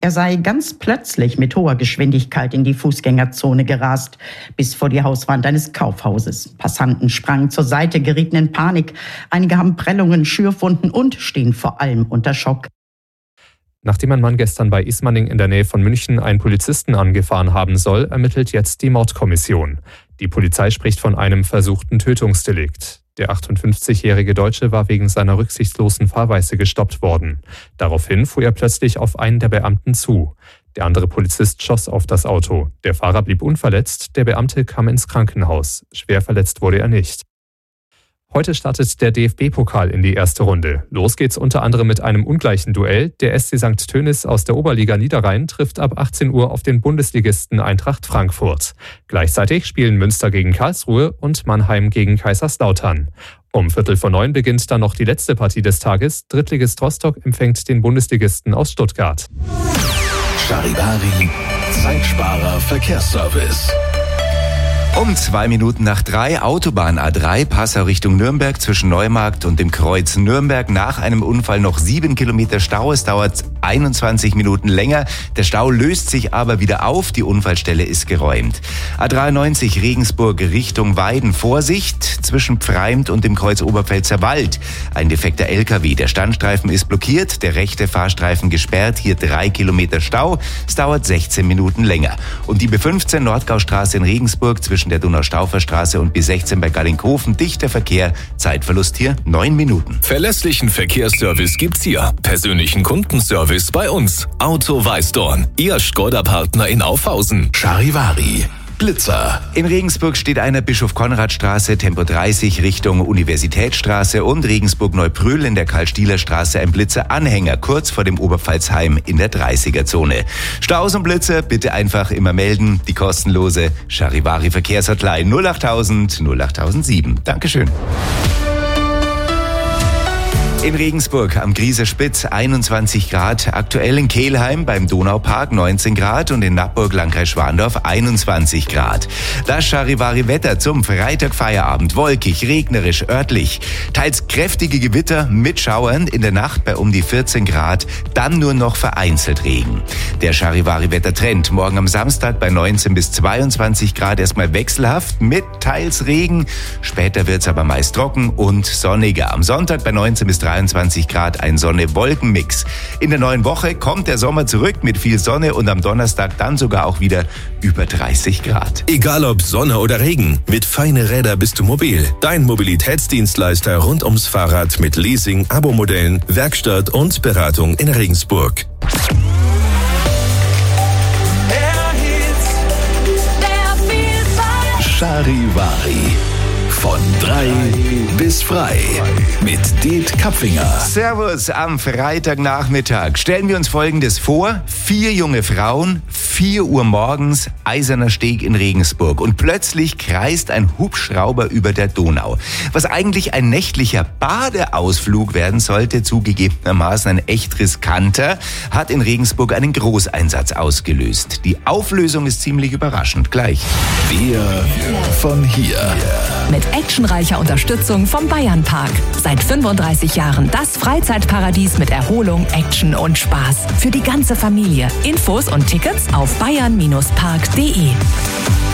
Er sei ganz plötzlich mit hoher Geschwindigkeit in die Fußgängerzone gerast, bis vor die Hauswand eines Kaufhauses. Passanten sprangen zur Seite, gerieten in Panik. Einige haben Prellungen, Schürfwunden und stehen vor allem unter Schock. Nachdem ein Mann gestern bei Ismaning in der Nähe von München einen Polizisten angefahren haben soll, ermittelt jetzt die Mordkommission. Die Polizei spricht von einem versuchten Tötungsdelikt. Der 58-jährige Deutsche war wegen seiner rücksichtslosen Fahrweise gestoppt worden. Daraufhin fuhr er plötzlich auf einen der Beamten zu. Der andere Polizist schoss auf das Auto. Der Fahrer blieb unverletzt, der Beamte kam ins Krankenhaus. Schwer verletzt wurde er nicht. Heute startet der DFB-Pokal in die erste Runde. Los geht's unter anderem mit einem ungleichen Duell. Der SC St. Tönnies aus der Oberliga Niederrhein trifft ab 18 Uhr auf den Bundesligisten Eintracht Frankfurt. Gleichzeitig spielen Münster gegen Karlsruhe und Mannheim gegen Kaiserslautern. Um 8:45 beginnt dann noch die letzte Partie des Tages. Drittligist Rostock empfängt den Bundesligisten aus Stuttgart. Charivari, Zeitsparer Verkehrsservice. Um 2 Minuten nach 3, Autobahn A3, Passau Richtung Nürnberg zwischen Neumarkt und dem Kreuz Nürnberg. Nach einem Unfall noch 7 Kilometer Stau. Es dauert 21 Minuten länger. Der Stau löst sich aber wieder auf. Die Unfallstelle ist geräumt. A93 Regensburg Richtung Weiden. Vorsicht zwischen Pfreimt und dem Kreuz Oberpfälzer Wald. Ein defekter LKW. Der Standstreifen ist blockiert. Der rechte Fahrstreifen gesperrt. Hier 3 Kilometer Stau. Es dauert 16 Minuten länger. Und die B15 Nordgaustraße in Regensburg zwischen der Donau-Staufer-Straße und B16 bei Garlinghofen. Dichter Verkehr, Zeitverlust hier 9 Minuten. Verlässlichen Verkehrsservice gibt's hier. Persönlichen Kundenservice bei uns. Auto Weißdorn, Ihr Škoda-Partner in Aufhausen. Charivari. Blitzer. In Regensburg steht einer Bischof-Konrad-Straße, Tempo 30 Richtung Universitätsstraße und Regensburg-Neubrühl in der Karl-Stieler-Straße ein Blitzer-Anhänger kurz vor dem Oberpfalzheim in der 30er-Zone. Staus und Blitzer bitte einfach immer melden. Die kostenlose Charivari-Verkehrshotline 08000 08007. Dankeschön. In Regensburg am Grieser Spitz 21 Grad, aktuell in Kelheim beim Donaupark 19 Grad und in Nappburg, Landkreis Schwandorf 21 Grad. Das Charivari-Wetter zum Freitagfeierabend. Wolkig, regnerisch, örtlich. Teils kräftige Gewitter mit Schauern, in der Nacht bei um die 14 Grad, dann nur noch vereinzelt Regen. Der Charivari-Wettertrend morgen am Samstag bei 19 bis 22 Grad erstmal wechselhaft mit teils Regen. Später wird's aber meist trocken und sonniger. Am Sonntag bei 19 bis 23 Grad ein Sonne-Wolken-Mix. In der neuen Woche kommt der Sommer zurück mit viel Sonne und am Donnerstag dann sogar auch wieder über 30 Grad. Egal ob Sonne oder Regen, mit Feine Räder bist du mobil. Dein Mobilitätsdienstleister rund ums Fahrrad mit Leasing, Abo-Modellen, Werkstatt und Beratung in Regensburg. Charivari. Von 3 bis frei mit Det Kapfinger. Servus am Freitagnachmittag. Stellen wir uns Folgendes vor. 4 junge Frauen, 4 Uhr morgens, Eiserner Steg in Regensburg. Und plötzlich kreist ein Hubschrauber über der Donau. Was eigentlich ein nächtlicher Badeausflug werden sollte, zugegebenermaßen ein echt riskanter, hat in Regensburg einen Großeinsatz ausgelöst. Die Auflösung ist ziemlich überraschend. Gleich. Wir von hier. Mit actionreicher Unterstützung vom Bayernpark. Seit 35 Jahren das Freizeitparadies mit Erholung, Action und Spaß. Für die ganze Familie. Infos und Tickets auf bayern-park.de.